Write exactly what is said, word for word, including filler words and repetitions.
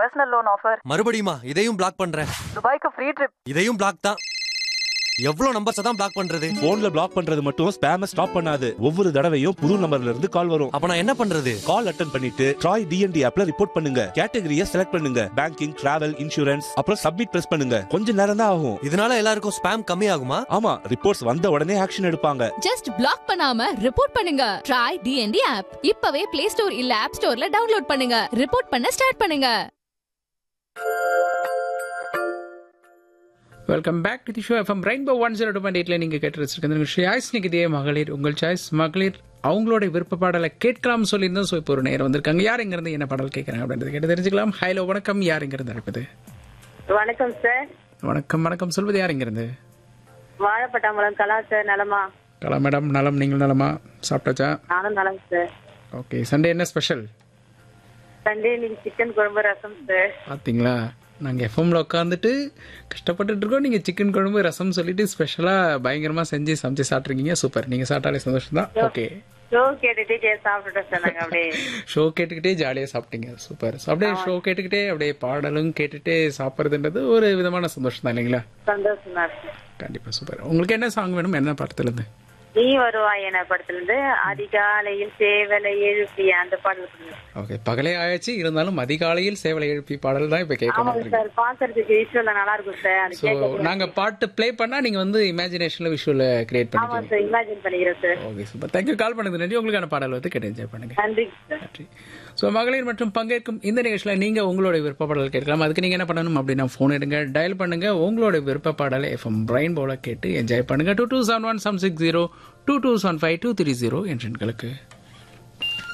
Personal loan offer. மறுபடியுமா? இதையும் black பண்றேன். துபாய்க்கு ஃப்ரீ ட்ரிப். இதையும் பிளாக் தான். எவ்வளவு நம்பர்ஸ் தான் பிளாக் பண்றது? போன்ல பிளாக் பண்றது மட்டும் ஸ்பேம ஸ்டாப் பண்ணாது. ஒவ்வொரு தடவையும் புது நம்பர்ல இருந்து கால் வரும். அப்ப நான் என்ன பண்றது? கால் அட்டெண்ட் பண்ணிட்டு ட்ராய் டிஎன்டி ஆப்ல ரிப்போர்ட் பண்ணுங்க. கேட்டகரியை செலக்ட் பண்ணுங்க. பேங்கிங், டிராவல், இன்சூரன்ஸ், அப்புறம் சப்மிட் பிரஸ் பண்ணுங்க. கொஞ்ச நேரம் தான் ஆகும். இதனால எல்லாருக்கும் ஸ்பேம் கம்மி ஆகுமா? ஆமா, ரிப்போர்ட்ஸ் வந்த உடனே ஆக்ஷன் எடுப்பாங்க. ஜஸ்ட் பிளாக் பண்ணாம ரிப்போர்ட் பண்ணுங்க. ட்ராய் டிஎன்டி ஆப் இப்பவே பிளே ஸ்டோர் இல்ல ஆப் ஸ்டோர்ல டவுன்லோட் பண்ணுங்க. ரிப்போர்ட் பண்ண ஸ்டார்ட் பண்ணுங்க. Welcome back to the show FM rainbow one zero two point எயிட்ல நீங்க கேட்டு வச்சிருக்கீங்க. சாய்ஸ் நிகழ்ச்சியே மகளிர் உங்கள் சாய்ஸ். மகளிர் அவங்களோட விருப்ப பாடலை கேட்கலாம் சொல்லியிருந்தோம். ஸோ இப்போ ஒரு நேரம் வந்திருக்காங்க. யார் எங்க இருந்து என்ன பாடல் கேட்கறாங்க அப்படின்றது கேட்டு தெரிஞ்சுக்கலாம். ஹலோ, வணக்கம். யார் எங்க இருந்து அழைப்பது? வணக்கம் சார். வணக்கம் வணக்கம். சொல்வது யார் எங்க இருந்து? வாழைப்பட்டாம்பலம் கலா சார். நலமா? கலா மேடம். நலம். நீங்கள் நலமா? சாப்பிட்டாச்சா? நானும் நலம் சார். ஓகே. சண்டே என்ன ஸ்பெஷல்? சண்டே இன்னைக்கு சிக்கன் குழம்பு ரசம் சார். பார்த்தீங்களா, நாங்கள் எஃப்எம்ல உட்காந்துட்டு கஷ்டப்பட்டுட்டு இருக்கோம். நீங்கள் சிக்கன் குழம்பு ரசம் சொல்லிட்டு ஸ்பெஷலாக பயங்கரமாக செஞ்சு சமைச்சு சாப்பிட்ருக்கீங்க. சூப்பர். நீங்கள் சாப்பிட்டாலே சந்தோஷம் தான். ஓகே. ஷோ கேட்டுட்டே சாப்பிட்டுட்டோம் சார். நாங்கள் அப்படியே ஷோ கேட்டுக்கிட்டே ஜாலியாக சாப்பிட்டீங்க. சூப்பர். அப்படியே ஷோ கேட்டுக்கிட்டே அப்படியே பாடலும் கேட்டுகிட்டே சாப்பிட்றதுன்றது ஒரு விதமான சந்தோஷம் தான் இல்லைங்களா? சந்தோஷம் தான் சார். கண்டிப்பாக. சூப்பர். உங்களுக்கு என்ன சாங் வேணும்? என்ன படத்துலேருந்து? நீ வருவாய் என படத்துல இருந்து அதிகாலையில் சேவலை எழுப்பி அந்த பாடல். ஓகே. பகலே ஆயாச்சு, இருந்தாலும் அதிகாலையில் சேவலை எழுப்பி பாடல் தான் இப்ப கேட்க சார். பாக்குறதுக்கு விஷுவல் நல்லா இருக்கும் சார். சோ நாங்க பாட்டு ப்ளே பண்ணா நீங்க வந்து இமேஜினேஷன்ல விஷுவல் கிரியேட் பண்ணிக்கலாம். சார், இமேஜின் பண்ணிக்கிறேன் sir. Okay, super. Thank you. கால் பண்ணது நன்றி. உங்களுக்கான பாடல் வந்து கேட்டு என்ஜாய் பண்ணுங்க. நன்றி சார். நன்றி. ஸோ மகளிர் மற்றும் பங்கேற்கும் இந்த நிகழ்ச்சியில் நீங்கள் உங்களோட விருப்ப பாடல் கேட்கலாம். அதுக்கு நீங்கள் என்ன பண்ணணும் அப்படின்னா ஃபோன் எடுங்க, டயல் பண்ணுங்க, உங்களோட விருப்ப பாடலை எஃப்எம் பிரைன் போல கேட்டு என்ஜாய் பண்ணுங்க. Two two seven one seven six zero two two seven five two three zero என்ற எண்களுக்கு.